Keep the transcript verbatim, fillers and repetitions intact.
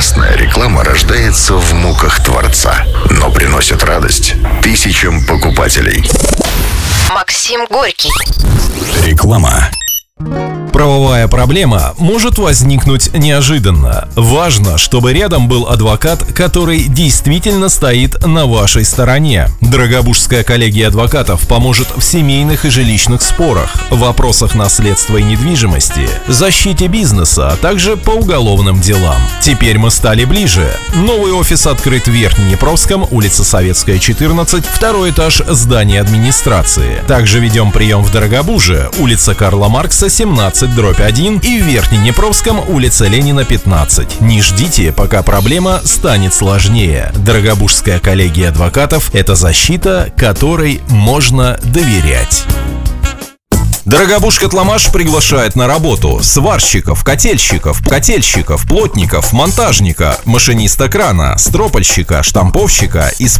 Ужасная реклама рождается в муках Творца, но приносит радость тысячам покупателей. Максим Горький. Реклама. Правовая проблема может возникнуть неожиданно. Важно, чтобы рядом был адвокат, который действительно стоит на вашей стороне. Дорогобужская коллегия адвокатов поможет в семейных и жилищных спорах, вопросах наследства и недвижимости, защите бизнеса, а также по уголовным делам. Теперь мы стали ближе. Новый офис открыт в Верхнеднепровском, улица Советская, четырнадцать, второй этаж здания администрации. Также ведем прием в Дорогобуже, улица Карла Маркса, семнадцать, дробь один, и в Верхнеднепровском, улица Ленина, пятнадцать. Не ждите, пока проблема станет сложнее. Дорогобужская коллегия адвокатов – это защита, которой можно доверять. Дорогобуж-Котломаш приглашает на работу сварщиков, котельщиков, котельщиков, плотников, монтажника, машиниста крана, стропольщика, штамповщика, исполнителя.